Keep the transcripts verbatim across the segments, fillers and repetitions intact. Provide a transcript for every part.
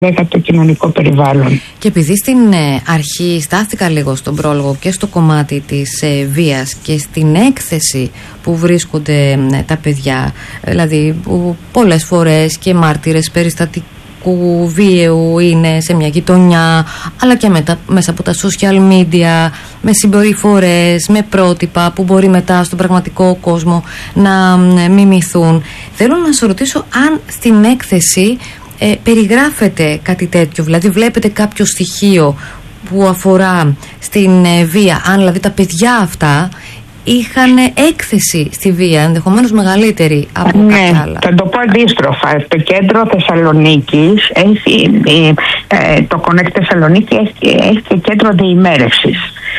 το κοινωνικό περιβάλλον. Και επειδή στην αρχή στάθηκα λίγο στον πρόλογο και στο κομμάτι της ε, βίας και στην έκθεση που βρίσκονται ε, τα παιδιά, δηλαδή που πολλές φορές και μάρτυρες περιστατικού βίαιου είναι σε μια γειτονιά, αλλά και μετά, μέσα από τα social media, με συμπεριφορές, με πρότυπα που μπορεί μετά στον πραγματικό κόσμο να ε, μιμηθούν. Θέλω να σας ρωτήσω αν στην έκθεση Ε, περιγράφεται κάτι τέτοιο, δηλαδή βλέπετε κάποιο στοιχείο που αφορά στην ε, βία, αν δηλαδή τα παιδιά αυτά είχαν έκθεση στη βία, ενδεχομένως μεγαλύτερη από ναι, κάποια άλλα. Θα το πω αντίστροφα. Το κέντρο Θεσσαλονίκης έχει, ε, το Connect Θεσσαλονίκη έχει, έχει και κέντρο διημέρευσης.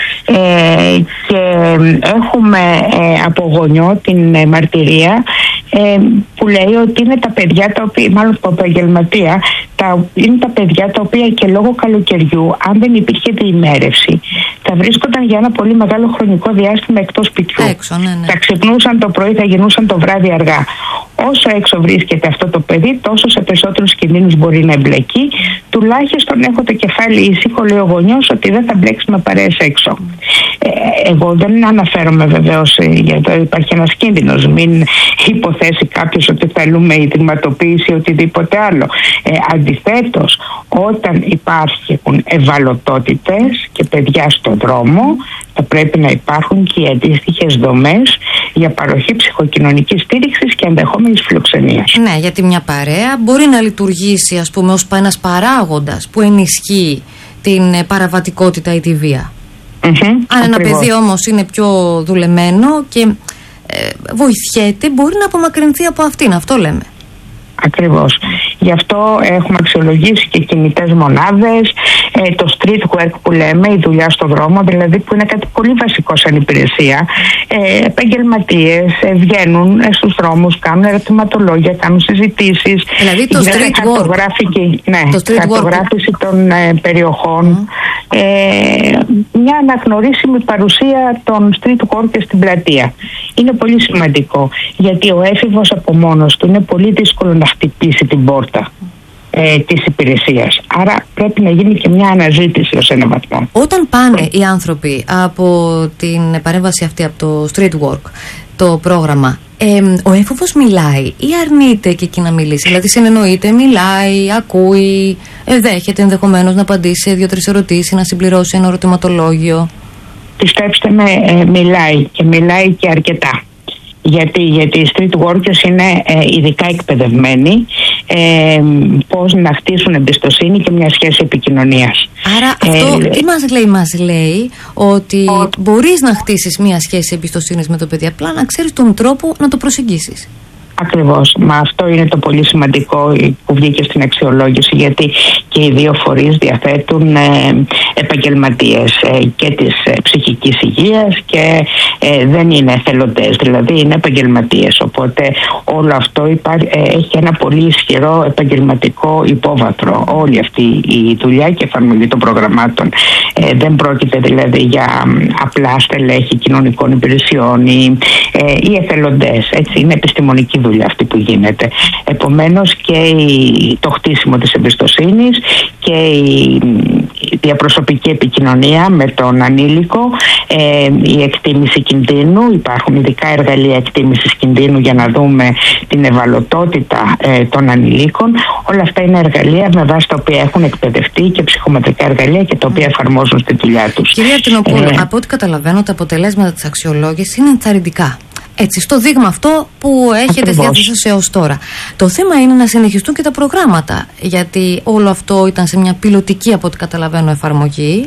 Ε, και έχουμε ε, από γονιό την ε, μαρτυρία ε, που λέει ότι είναι τα παιδιά τα οποία, μάλλον από επαγγελματία, τα, είναι τα παιδιά τα οποία και λόγω καλοκαιριού, αν δεν υπήρχε διημέρευση, θα βρίσκονταν για ένα πολύ μεγάλο χρονικό διάστημα εκτός σπιτιού. Έξω, ναι, ναι. Θα ξυπνούσαν το πρωί, θα γινούσαν το βράδυ αργά. Όσο έξω βρίσκεται αυτό το παιδί, τόσο σε περισσότερους κινδύνους μπορεί να εμπλεκεί. Τουλάχιστον έχω το κεφάλι ήσυχο, λέει ο γονιός, ότι δεν θα μπλέξει με παρέες έξω. Ε, εγώ δεν αναφέρομαι βεβαίως, γιατί υπάρχει ένας κίνδυνος. Μην υποθέσει κάποιος ότι θέλουμε ιδρυματοποίηση ή οτιδήποτε άλλο. Ε, αντιθέτως, όταν υπάρχουν ευαλωτότητες και παιδιά στον δρόμο, θα πρέπει να υπάρχουν και οι αντίστοιχες δομές για παροχή ψυχοκοινωνικής στήριξης και ενδεχόμενης φιλοξενίας. Ναι, γιατί μια παρέα μπορεί να λειτουργήσει, ας πούμε, ως ένας παράγοντας που ενισχύει την παραβατικότητα ή τη βία. Mm-hmm, αν ένα ακριβώς. παιδί όμως είναι πιο δουλεμένο και ε, βοηθιέται, μπορεί να απομακρυνθεί από αυτήν, αυτό λέμε. Ακριβώς. Γι' αυτό έχουμε αξιολογήσει και κινητές μονάδες, ε, το street work που λέμε, η δουλειά στον δρόμο, δηλαδή που είναι κάτι πολύ βασικό σαν υπηρεσία. Ε, επαγγελματίες ε, βγαίνουν ε, στους δρόμους, κάνουν ερωτηματολόγια, κάνουν συζητήσεις. Δηλαδή το street work. Ναι, το street χαρτογράφηση work. των ε, περιοχών. Mm. Ε, μια αναγνωρίσιμη παρουσία των street workers στην πλατεία. Είναι πολύ σημαντικό, γιατί ο έφηβος από μόνος του είναι πολύ δύσκολο να χτυπήσει την πόρτα ε, της υπηρεσίας. Άρα πρέπει να γίνει και μια αναζήτηση ως ένα βαθμό. Όταν πάνε οι άνθρωποι από την παρέμβαση αυτή, από το street work, το πρόγραμμα, ε, ο έφηβος μιλάει ή αρνείται και εκεί να μιλήσει? Δηλαδή συνεννοείται, μιλάει, ακούει, δέχεται ενδεχομένως να απαντήσει σε δύο-τρεις ερωτήσεις, να συμπληρώσει ένα ερωτηματολόγιο? Πιστέψτε με, ε, μιλάει και μιλάει και αρκετά. Γιατί, γιατί οι street workers είναι ε, ειδικά εκπαιδευμένοι ε, πώς να χτίσουν εμπιστοσύνη και μια σχέση επικοινωνίας. Άρα αυτό ε, τι μας λέει? Μας λέει ότι ο... μπορείς να χτίσεις μια σχέση εμπιστοσύνης με το παιδί, απλά να ξέρεις τον τρόπο να το προσεγγίσεις. Ακριβώς. Μα αυτό είναι το πολύ σημαντικό που βγήκε στην αξιολόγηση, γιατί και οι δύο φορείς διαθέτουν ε, επαγγελματίες ε, και της ε, ψυχικής υγείας και ε, δεν είναι εθελοντές, δηλαδή είναι επαγγελματίες. Οπότε όλο αυτό υπά, ε, έχει ένα πολύ ισχυρό επαγγελματικό υπόβαθρο. Όλη αυτή η δουλειά και εφαρμογή των προγραμμάτων. Ε, δεν πρόκειται δηλαδή για απλά στελέχη κοινωνικών υπηρεσιών ή, ε, ή εθελοντές. Έτσι, είναι επιστημονική δουλειά αυτή που γίνεται. Επομένως και η, το χτίσιμο της εμπιστοσύνης και η, η διαπροσωπική επικοινωνία με τον ανήλικο, ε, η εκτίμηση κινδύνου, υπάρχουν ειδικά εργαλεία εκτίμησης κινδύνου για να δούμε την ευαλωτότητα ε, των ανηλίκων. Όλα αυτά είναι εργαλεία με βάση τα οποία έχουν εκπαιδευτεί και ψυχομετρικά εργαλεία και τα οποία εφαρμόζουν στη δουλειά τους. Κυρία Αρτινοπούλου, ε, από ό,τι καταλαβαίνω, τα αποτελέσματα της αξιολόγησης είναι ενθαρρυντικά. Έτσι, στο δείγμα αυτό που έχετε διαθέσει έως τώρα. Το θέμα είναι να συνεχιστούν και τα προγράμματα, γιατί όλο αυτό ήταν σε μια πιλωτική, από ό,τι καταλαβαίνω, εφαρμογή.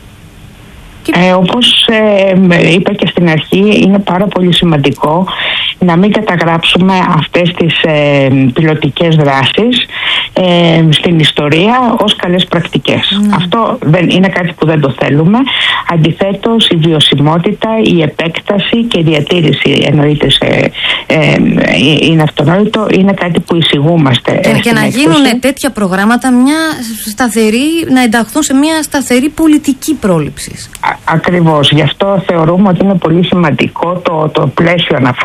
Και... Ε, όπως ε, είπα και στην αρχή, είναι πάρα πολύ σημαντικό να μην καταγράψουμε αυτές τις ε, πιλωτικές δράσεις ε, στην ιστορία ως καλές πρακτικές. Mm. Αυτό δεν, είναι κάτι που δεν το θέλουμε. Αντιθέτως, η βιωσιμότητα, η επέκταση και η διατήρηση, εννοείται σε, ε, είναι αυτονόητο, είναι κάτι που εισηγούμαστε. Και, και να γίνουν τέτοια προγράμματα μια σταθερή, να ενταχθούν σε μια σταθερή πολιτική πρόληψης. Ακριβώς. Γι' αυτό θεωρούμε ότι είναι πολύ σημαντικό το, το πλαίσιο αναφοράς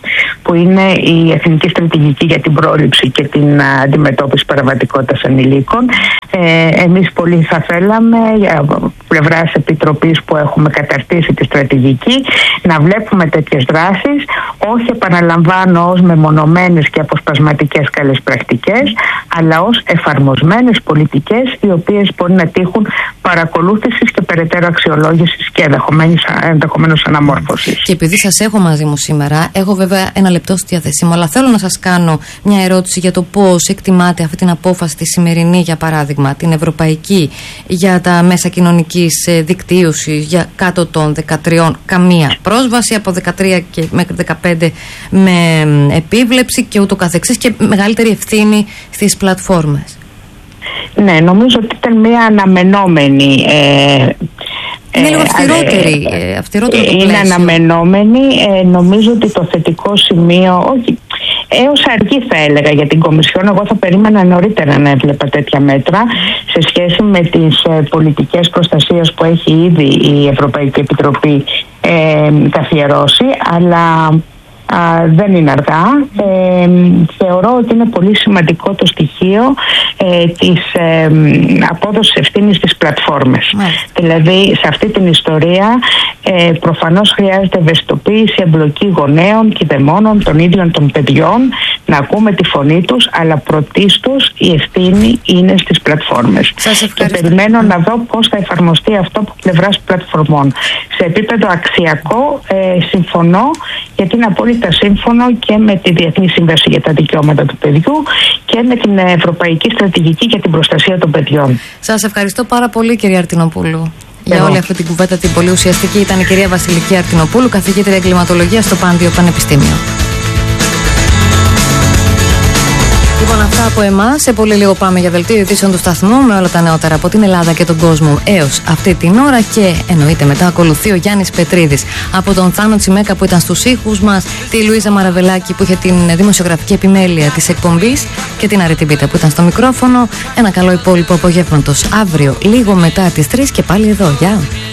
που είναι η Εθνική Στρατηγική για την Πρόληψη και την Αντιμετώπιση Παραβατικότητας Ανηλίκων. Ε, εμείς πολύ θα θέλαμε, από πλευράς Επιτροπής που έχουμε καταρτήσει τη στρατηγική, να βλέπουμε τέτοιες δράσεις, όχι επαναλαμβάνω ως μεμονωμένες και αποσπασματικές καλές πρακτικές, αλλά ως εφαρμοσμένες πολιτικές οι οποίες μπορεί να τύχουν παρακολούθησης και περαιτέρω αξιολόγησης και ενδεχομένως αναμόρφωσης. Και επειδή σας έχω μαζί μου σήμερα, έχω βέβαια ένα λεπτό στη διάθεσή μου, αλλά θέλω να σας κάνω μια ερώτηση για το πώς εκτιμάτε αυτή την απόφαση τη σημερινή, για παράδειγμα, την ευρωπαϊκή, για τα μέσα κοινωνικής δικτύωσης για κάτω των δεκατρία, καμία πρόσβαση, από δεκατρία και μέχρι δεκαπέντε με επίβλεψη και ούτω καθεξής, και μεγαλύτερη ευθύνη στις πλατφόρμες. Ναι, νομίζω ότι ήταν μια αναμενόμενη. Ε, είναι λίγο αυστηρότερη. Ε, αυστηρότερο το είναι πλαίσιο. αναμενόμενη. Ε, νομίζω ότι το θετικό σημείο, όχι, έως αργή θα έλεγα για την Κομισιόν, εγώ θα περίμενα νωρίτερα να έβλεπα τέτοια μέτρα σε σχέση με τις ε, πολιτικές προστασίας που έχει ήδη η Ευρωπαϊκή Επιτροπή ε, καθιερώσει, αλλά Α, δεν είναι αργά. Ε, θεωρώ ότι είναι πολύ σημαντικό το στοιχείο ε, της ε, απόδοσης ευθύνης στις πλατφόρμες. Μάλιστα. Δηλαδή σε αυτή την ιστορία ε, προφανώς χρειάζεται ευαισθητοποίηση, εμπλοκή γονέων, κηδεμόνων, των ίδιων των παιδιών, να ακούμε τη φωνή τους, αλλά πρωτίστως η ευθύνη είναι στις πλατφόρμες. Και περιμένω να δω πώς θα εφαρμοστεί αυτό από πλευράς πλατφορμών. Σε επίπεδο αξιακό ε, συμφωνώ, γιατί είναι απόλυτα σύμφωνο και με τη Διεθνή Σύμβαση για τα Δικαιώματα του Παιδιού και με την Ευρωπαϊκή Στρατηγική για την Προστασία των Παιδιών. Σας ευχαριστώ πάρα πολύ, κυρία Αρτινοπούλου. Για Εγώ. όλη αυτή την κουβέντα την πολύ ουσιαστική. Ήταν η κυρία Βασιλική Αρτινοπούλου, καθηγήτρια εγκληματολογίας στο Πάντιο Πανεπιστήμιο. Λοιπόν, αυτά από εμάς. Σε πολύ λίγο πάμε για δελτίο ειδήσεων του σταθμού με όλα τα νεότερα από την Ελλάδα και τον κόσμο έως αυτή την ώρα. Και εννοείται μετά ακολουθεί ο Γιάννης Πετρίδης. Από τον Θάνο Τσιμέκα που ήταν στους ήχους μας, τη Λουίζα Μαραβελάκη που είχε την δημοσιογραφική επιμέλεια της εκπομπής και την Αρετή Μπίτα που ήταν στο μικρόφωνο. Ένα καλό υπόλοιπο απογεύματος αύριο λίγο μετά τις τρεις και πάλι εδώ. Γεια!